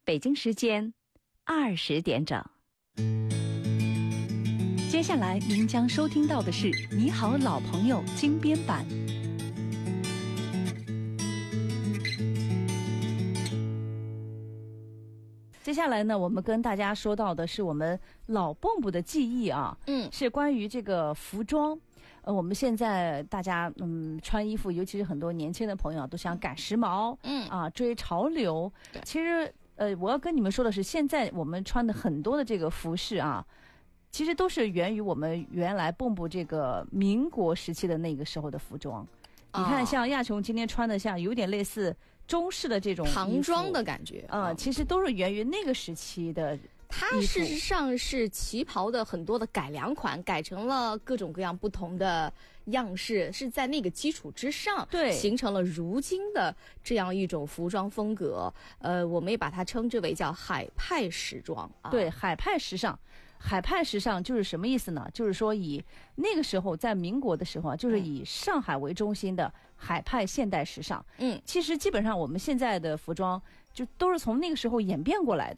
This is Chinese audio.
北京时间20点整。 接下来您将收听到的是《你好，老朋友》精编版。 接下来呢，我们跟大家说到的是我们老蹦蹦的记忆啊，是关于这个服装。我们现在大家穿衣服，尤其是很多年轻的朋友都想赶时髦，追潮流。其实我要跟你们说的是，现在我们穿的很多的这个服饰啊，其实都是源于我们原来蹦蹦这个民国时期的那个时候的服装。你看，像亚琼今天穿的，像有点类似中式的这种唐装的感觉， 其实都是源于那个时期的。 它事实上是旗袍的很多的改良款，改成了各种各样不同的样式，是在那个基础之上， 对， 形成了如今的这样一种服装风格。我们也把它称之为叫海派时装啊。 对，海派时尚。海派时尚就是什么意思呢？就是说以那个时候在民国的时候啊，就是以上海为中心的海派现代时尚。其实基本上我们现在的服装就都是从那个时候演变过来的。